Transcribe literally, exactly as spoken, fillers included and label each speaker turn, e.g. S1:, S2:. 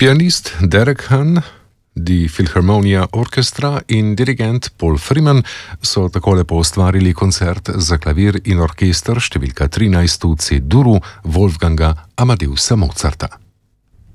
S1: Pianist Derek Hahn, Die Philharmonia Orchestra in dirigent Paul Freeman so takole poustvarili koncert za klavir in orkester številka trinajst v C-duru Wolfganga Amadeusa Mozarta.